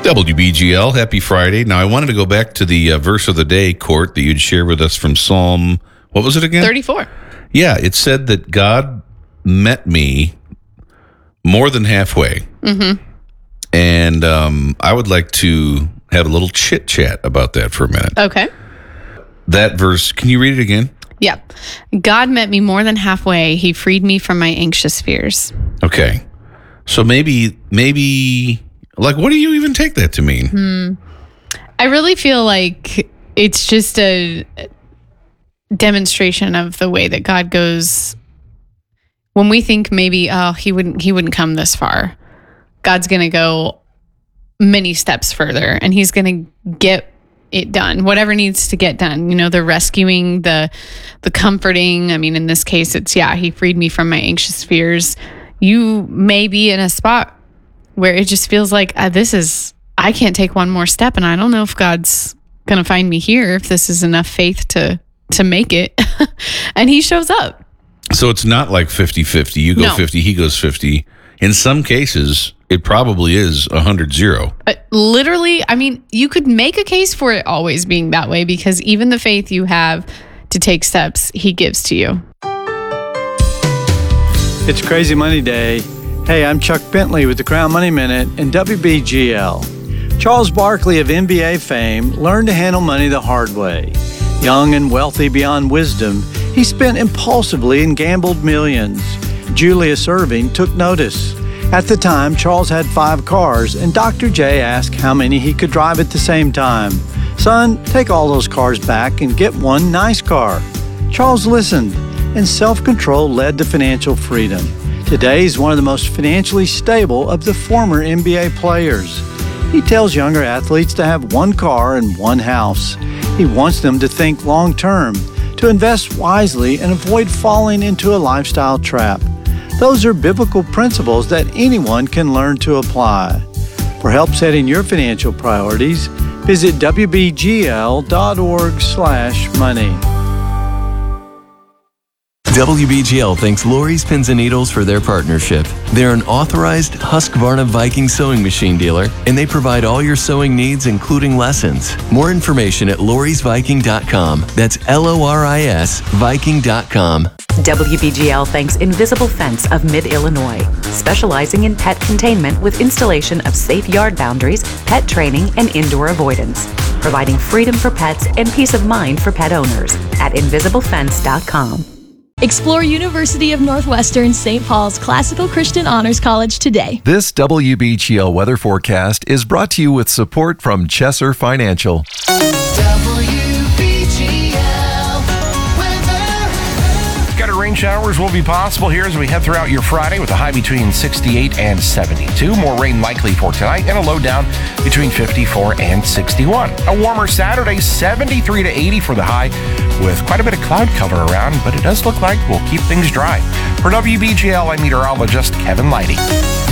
WBGL, happy Friday. Now, I wanted to go back to the verse of the day, Court, that you'd share with us from Psalm, what was it again? 34. Yeah, it said that God met me more than halfway. Mm-hmm. And I would like to have a little chit-chat about that for a minute. Okay. That verse, can you read it again? Yeah. God met me more than halfway. He freed me from my anxious fears. Okay. So maybe, like, what do you even take that to mean? I really feel like it's just a demonstration of the way that God goes. When we think maybe, he wouldn't come this far, God's going to go many steps further, and he's going to get it done, whatever needs to get done. You know, the rescuing, the comforting. I mean, in this case, it's, he freed me from my anxious fears. You may be in a spot where it just feels like I can't take one more step, and I don't know if God's going to find me here, if this is enough faith to make it. And he shows up. So it's not like 50-50. You go 50, he goes 50. In some cases, it probably is 100-0. Literally, I mean, you could make a case for it always being that way, because even the faith you have to take steps, he gives to you. It's Crazy Money Day. Hey, I'm Chuck Bentley with the Crown Money Minute and WBGL. Charles Barkley of NBA fame learned to handle money the hard way. Young and wealthy beyond wisdom, he spent impulsively and gambled millions. Julius Erving took notice. At the time, Charles had 5 cars, and Dr. J asked how many he could drive at the same time. Son, take all those cars back and get one nice car. Charles listened, and self-control led to financial freedom. Today, he's one of the most financially stable of the former NBA players. He tells younger athletes to have 1 car and 1 house. He wants them to think long-term, to invest wisely and avoid falling into a lifestyle trap. Those are biblical principles that anyone can learn to apply. For help setting your financial priorities, visit wbgl.org/money. WBGL thanks Lori's Pins and Needles for their partnership. They're an authorized Husqvarna Viking sewing machine dealer, and they provide all your sewing needs, including lessons. More information at lorisviking.com. That's LORIS Viking.com. WBGL thanks Invisible Fence of Mid-Illinois, specializing in pet containment with installation of safe yard boundaries, pet training, and indoor avoidance, providing freedom for pets and peace of mind for pet owners at invisiblefence.com. Explore University of Northwestern St. Paul's Classical Christian Honors College today. This WBGL weather forecast is brought to you with support from Chesser Financial. Rain showers will be possible here as we head throughout your Friday with a high between 68 and 72. More rain likely for tonight and a low down between 54 and 61. A warmer Saturday, 73 to 80 for the high with quite a bit of cloud cover around, but it does look like we'll keep things dry. For WBGL, I'm meteorologist Kevin Leidy.